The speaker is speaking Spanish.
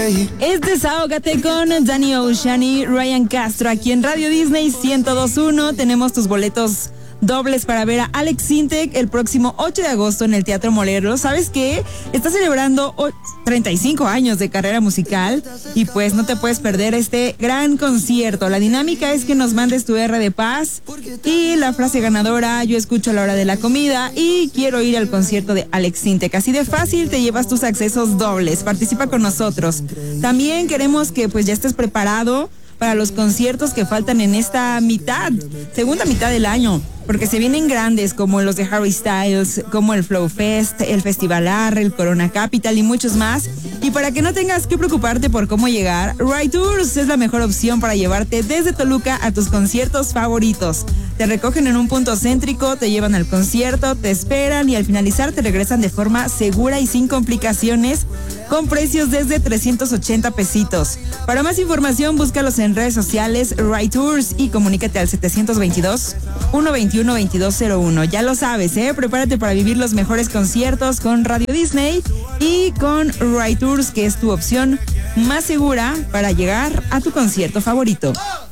Es Desahógate con Danny Ocean y Ryan Castro aquí en Radio Disney 102.1. Tenemos tus boletos dobles para ver a Alex Sintek el próximo 8 de agosto en el Teatro Morelos. ¿Sabes qué? Está celebrando 35 años de carrera musical y pues no te puedes perder este gran concierto. La dinámica es que nos mandes tu R de paz y la frase ganadora: yo escucho a la hora de la comida y quiero ir al concierto de Alex Sintek. Así de fácil te llevas tus accesos dobles. Participa con nosotros. También queremos que pues ya estés preparado para los conciertos que faltan en esta segunda mitad del año, porque se vienen grandes como los de Harry Styles, como el Flow Fest, el Festival Arre, el Corona Capital y muchos más. Y para que no tengas que preocuparte por cómo llegar, Ride Tours es la mejor opción para llevarte desde Toluca a tus conciertos favoritos. Te recogen en un punto céntrico, te llevan al concierto, te esperan y al finalizar te regresan de forma segura y sin complicaciones, con precios desde 380 pesitos. Para más información, búscalos en redes sociales Ride Tours y comunícate al 722-121-2201. Ya lo sabes, prepárate para vivir los mejores conciertos con Radio Disney y con Ride Tours, que es tu opción más segura para llegar a tu concierto favorito.